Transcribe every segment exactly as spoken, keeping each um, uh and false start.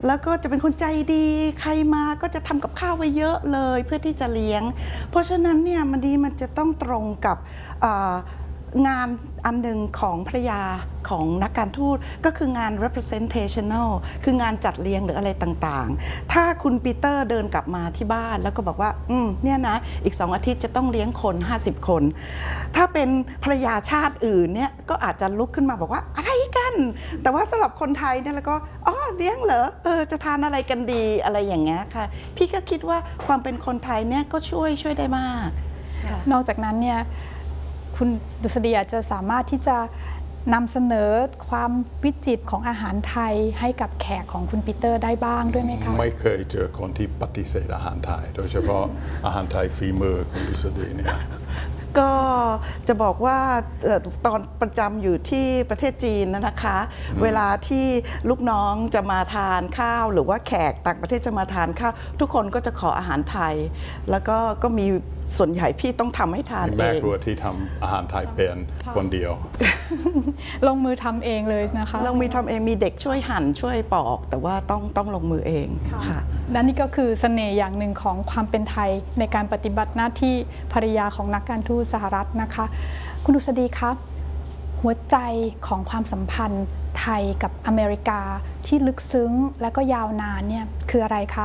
แล้วก็จะเป็นคนใจดีใครมาก็จะทำกับข้าวไว้เยอะเลยเพื่อที่จะเลี้ยงเพราะฉะนั้นเนี่ยมันดีมันจะต้องตรงกับงานอันหนึ่งของภรรยาของนักการทูตก็คืองาน representational คืองานจัดเลี้ยงหรืออะไรต่างๆถ้าคุณปีเตอร์เดินกลับมาที่บ้านแล้วก็บอกว่าอืมเนี่ยนะอีกสองอาทิตย์จะต้องเลี้ยงคนห้าสิบคนถ้าเป็นภรรยาชาติอื่นเนี่ยก็อาจจะลุกขึ้นมาบอกว่าอะไรกันแต่ว่าสำหรับคนไทยเนี่ยแล้วก็อ๋อเลี้ยงเหรอเออจะทานอะไรกันดีอะไรอย่างเงี้ยค่ะพี่ก็คิดว่าความเป็นคนไทยเนี่ยก็ช่วยช่วยได้มากนอกจากนั้นเนี่ยคุณดุษฎีอาจจะสามารถที่จะนำเสนอความวิจิตรของอาหารไทยให้กับแขกของคุณปีเตอร์ได้บ้างด้วยไหมคะไม่เคยเจอคนที่ปฏิเสธอาหารไทยโดยเฉพาะอาหารไทยฝีมือคุณดุษฎีเนี่ยก็จะบอกว่าตอนประจำอยู่ที่ประเทศจีนนะคะเวลาที่ลูกน้องจะมาทานข้าวหรือว่าแขกต่างประเทศจะมาทานข้าวทุกคนก็จะขออาหารไทยแล้วก็ก็มีส่วนใหญ่พี่ต้องทำให้ทานเองแม่ครัวที่ทำอาหารไทยเป็นคนเดียวลงมือทำเองเลยนะคะลงมือทำเองมีเด็กช่วยหั่นช่วยปอกแต่ว่าต้องต้องลงมือเองค่ะและนี่ก็คือเสน่ห์อย่างหนึ่งของความเป็นไทยในการปฏิบัติหน้าที่ภรรยาของนักการทูตสหรัฐนะคะคุณดุษฎีครับหัวใจของความสัมพันธ์ไทยกับอเมริกาที่ลึกซึ้งและก็ยาวนานเนี่ยคืออะไรคะ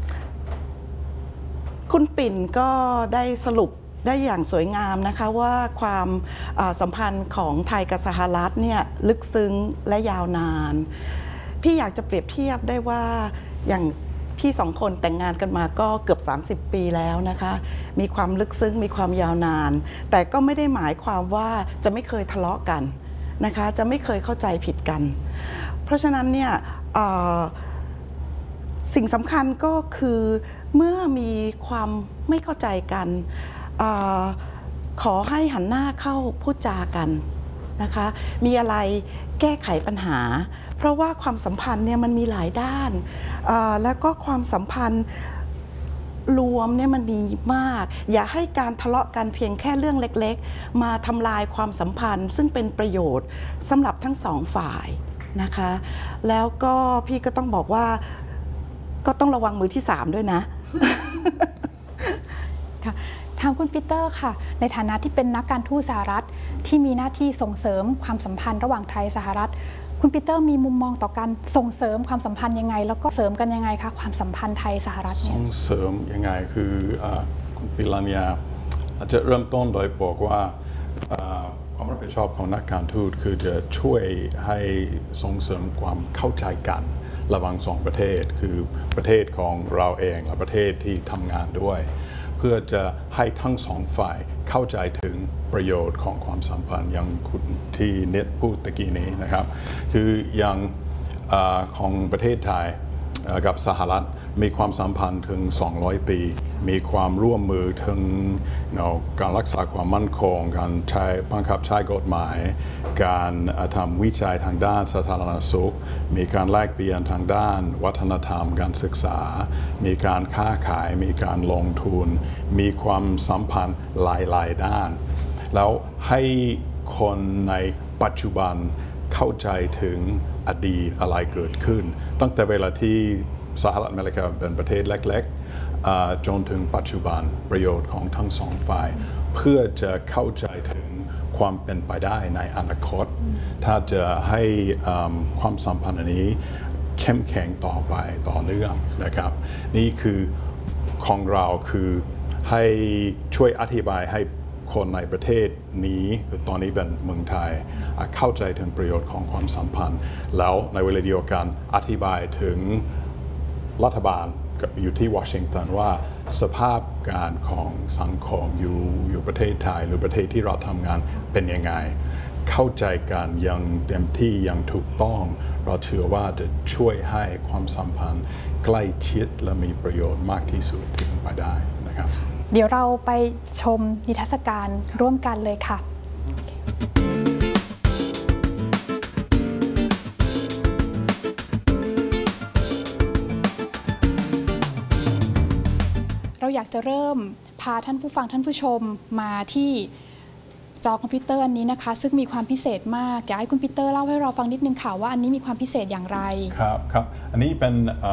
คุณปิ่นก็ได้สรุปได้อย่างสวยงามนะคะว่าความสัมพันธ์ของไทยกับสหรัฐเนี่ยลึกซึ้งและยาวนานพี่อยากจะเปรียบเทียบได้ว่าอย่างพี่สองคนแต่งงานกันมาก็เกือบสามสิบปีแล้วนะคะมีความลึกซึ้งมีความยาวนานแต่ก็ไม่ได้หมายความว่าจะไม่เคยทะเลาะกันนะคะจะไม่เคยเข้าใจผิดกันเพราะฉะนั้นเนี่ยสิ่งสำคัญก็คือเมื่อมีความไม่เข้าใจกันอขอให้หันหน้าเข้าพูดจากันนะคะมีอะไรแก้ไขปัญหาเพราะว่าความสัมพันธ์เนี่ยมันมีหลายด้านแล้วก็ความสัมพันธ์รวมเนี่ยมันมีมากอย่าให้การทะเลาะกันเพียงแค่เรื่องเล็กๆมาทำลายความสัมพันธ์ซึ่งเป็นประโยชน์สำหรับทั้งสองฝ่ายนะคะแล้วก็พี่ก็ต้องบอกว่าก็ต้องระวังมือที่สามด้วยนะค่ะทางคุณปีเตอร์ค่ะในฐานะที่เป็นนักการทูตสหรัฐที่มีหน้าที่ส่งเสริมความสัมพันธ์ระหว่างไทยสหรัฐคุณปีเตอร์มีมุมมองต่อการส่งเสริมความสัมพันธ์ยังไงแล้วก็เสริมกันยังไงคะความสัมพันธ์ไทยสหรัฐส่งเสริมยังไงคือคุณปิรัญญาอาจจะเริ่มต้นโดยบอกว่าความรับผิดชอบของนักการทูตคือจะช่วยให้ส่งเสริมความเข้าใจกันระหว่างสองประเทศคือประเทศของเราเองและประเทศที่ทำงานด้วยเพื่อจะให้ทั้งสองฝ่ายเข้าใจถึงประโยชน์ของความสัมพันธ์อย่างคุณที่เน็ตพูดตะกี้นี้นะครับคืออย่างของประเทศไทยกับสหรัฐมีความสัมพันธ์ถึงสองร้อยปีมีความร่วมมือถึง you know, การรักษาความมั่นคงการใช้บังคับใช้กฎหมายการทำวิจัยทางด้านสาธารณสุขมีการแลกเปลี่ยนทางด้านวัฒนธรรมการศึกษามีการค้าขายมีการลงทุนมีความสัมพันธ์หลายๆด้านแล้วให้คนในปัจจุบันเข้าใจถึงอดีตอะไรเกิดขึ้นตั้งแต่เวลาที่สหรัฐอเมริกาเป็นประเทศเล็กๆจนถึงปัจจุบันประโยชน์ของทั้งสองฝ่ายเพื่อจะเข้าใจถึงความเป็นไปได้ในอนาคตถ้าจะให้ความสัมพันธ์อันนี้เข้มแข็งต่อไปต่อเนื่องนะครับนี่คือของเราคือให้ช่วยอธิบายให้คนในประเทศนี้คือตอนนี้เป็นเมืองไทยเข้าใจถึงประโยชน์ของความสัมพันธ์แล้วในเวลาเดียวกันอธิบายถึงรัฐบาลอยู่ที่วอชิงตันว่าสภาพการของสังคมอยู่อยู่ประเทศไทยหรือประเทศที่เราทำงานเป็นยังไงเข้าใจกันอย่างเต็มที่อย่างถูกต้องเราเชื่อว่าจะช่วยให้ความสัมพันธ์ใกล้ชิดและมีประโยชน์มากที่สุดที่เป็นไปได้นะครับเดี๋ยวเราไปชมนิทรรศการร่วมกันเลยค่ะเราอยากจะเริ่มพาท่านผู้ฟังท่านผู้ชมมาที่จอคอมพิวเตอร์อันนี้นะคะซึ่งมีความพิเศษมากอยากให้คุณปีเตอร์เล่าให้เราฟังนิดนึงค่ะว่าอันนี้มีความพิเศษอย่างไรครับครับอันนี้เป็น